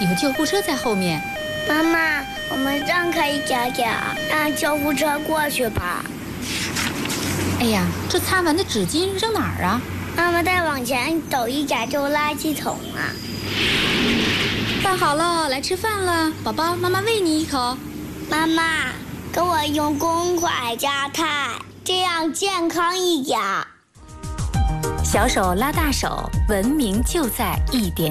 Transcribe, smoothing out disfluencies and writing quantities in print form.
有救护车在后面。 妈妈，我们让开一点点，让救护车过去吧。 哎呀，这擦完的纸巾扔哪儿啊？ 妈妈再往前走一点就垃圾桶了。 饭好了，来吃饭了，宝宝，妈妈喂你一口。 妈妈，给我用公筷夹菜，这样健康一点。 小手拉大手，文明就在一点。